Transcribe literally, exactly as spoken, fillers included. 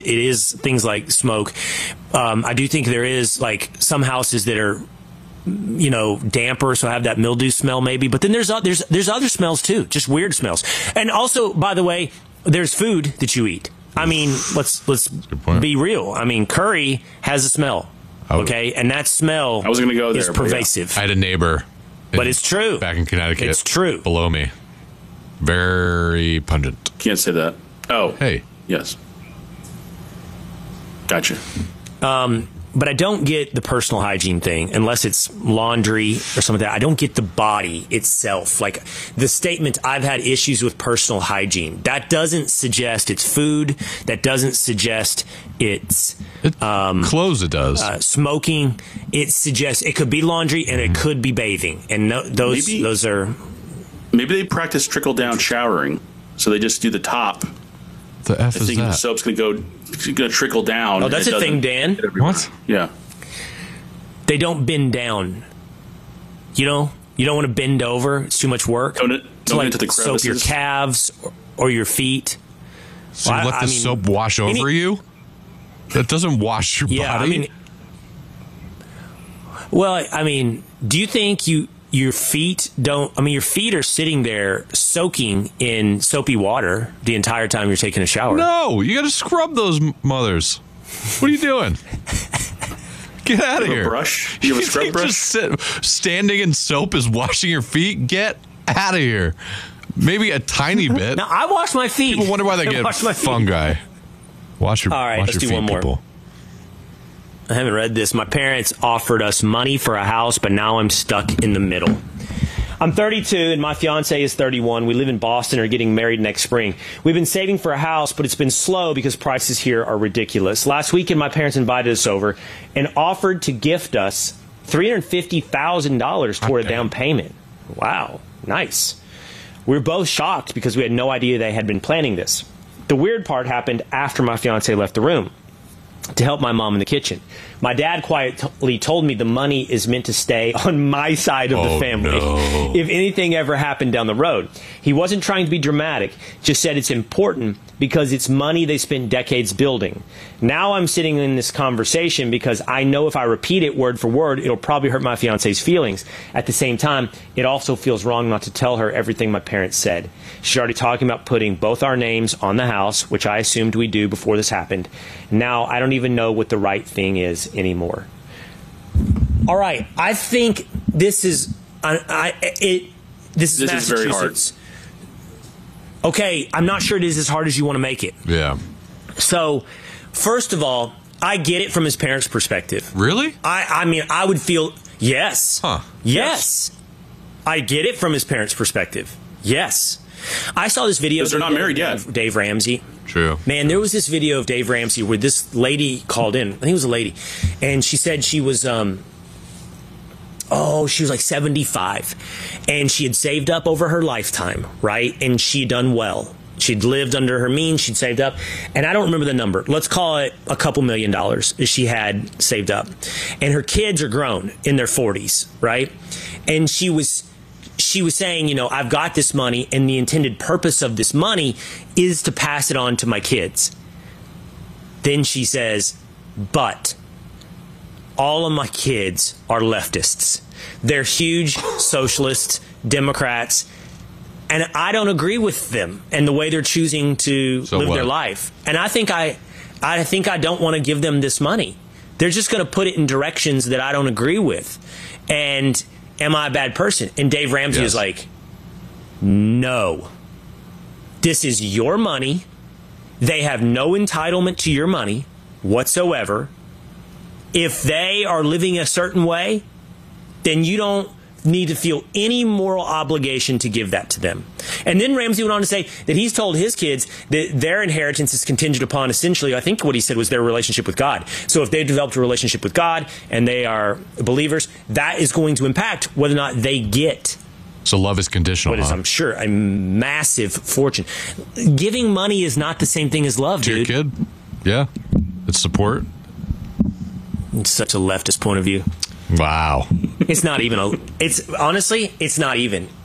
it is things like smoke. Um, I do think there is like some houses that are, you know, damper, so have that mildew smell maybe. But then there's there's there's other smells too, just weird smells. And also, by the way, there's food that you eat. I mean, let's let's be real. I mean, curry has a smell, okay, and that smell I was gonna go there, is pervasive. Yeah. I had a neighbor, but it's true back in Connecticut. It's true below me, very pungent. Can't say that. Oh, hey, yes, gotcha. Um. But I don't get the personal hygiene thing unless it's laundry or something like that. I don't get the body itself. Like the statement, I've had issues with personal hygiene. That doesn't suggest it's food. That doesn't suggest it's it, um, clothes. It does. Uh, smoking. It suggests it could be laundry and it could be bathing. And no, those maybe, those are. Maybe they practice trickle down showering. So they just do the top. The F is thinking that? The soap's going to go, it's going to trickle down. Oh, that's a thing, Dan. What? Yeah. They don't bend down. You know, you don't want to bend over. It's too much work. Don't it, to like into the soap your calves or, or your feet. So well, you let I, the I mean, soap wash over any, you? That doesn't wash your yeah, body? I mean, well, I mean, do you think you... Your feet don't, I mean, your feet are sitting there soaking in soapy water the entire time you're taking a shower. No, you got to scrub those mothers. What are you doing? Get out of you have here. A brush? You have a scrub brush? Just sit, standing in soap is washing your feet? Get out of here. Maybe a tiny bit. Now, I wash my feet. People wonder why they I get fungi. Wash your, All right, wash let's your do feet, one more. people. I haven't read this. My parents offered us money for a house, but now I'm stuck in the middle. I'm thirty-two and my fiance is thirty-one. We live in Boston and are getting married next spring. We've been saving for a house, but it's been slow because prices here are ridiculous. Last weekend, my parents invited us over and offered to gift us three hundred fifty thousand dollars toward a down payment. Wow, nice. We were both shocked because we had no idea they had been planning this. The weird part happened after my fiance left the room to help my mom in the kitchen. My dad quietly told me the money is meant to stay on my side of oh, the family no. if anything ever happened down the road. He wasn't trying to be dramatic, just said it's important because it's money they spent decades building. Now I'm sitting in this conversation because I know if I repeat it word for word, it'll probably hurt my fiance's feelings. At the same time, it also feels wrong not to tell her everything my parents said. She's already talking about putting both our names on the house, which I assumed we do before this happened. Now I don't even know what the right thing is anymore. All right, I think this is I, I it this is this is very hard. Okay, I'm not sure it is as hard as you want to make it. Yeah. So, first of all, I get it from his parents' perspective. Really? I I mean, I would feel yes. Huh. Yes. I get it from his parents' perspective. Yes. I saw this video. Because they're not married yet. Of Dave Ramsey. True. Man, there was this video of Dave Ramsey where this lady called in. I think it was a lady. And she said she was, um, oh, she was like seventy-five. And she had saved up over her lifetime, right? And she had done well. She'd lived under her means. She'd saved up. And I don't remember the number. Let's call it a couple million dollars she had saved up. And her kids are grown in their forties, right? And she was... She was saying, you know, I've got this money and the intended purpose of this money is to pass it on to my kids. Then she says, but all of my kids are leftists. They're huge socialists, Democrats, and I don't agree with them and the way they're choosing to so live what? their life. And I think I, I think I don't want to give them this money. They're just going to put it in directions that I don't agree with. And am I a bad person? And Dave Ramsey yes. is like, no. This is your money. They have no entitlement to your money whatsoever. If they are living a certain way, then you don't need to feel any moral obligation to give that to them. And then Ramsey went on to say that he's told his kids that their inheritance is contingent upon essentially, I think what he said was their relationship with God. So if they've developed a relationship with God and they are believers, that is going to impact whether or not they get. So love is conditional, What is, huh? I'm sure, a massive fortune. Giving money is not the same thing as love, To dude. your kid? Yeah. It's support. It's such a leftist point of view. Wow. It's not even a, it's honestly, it's not even.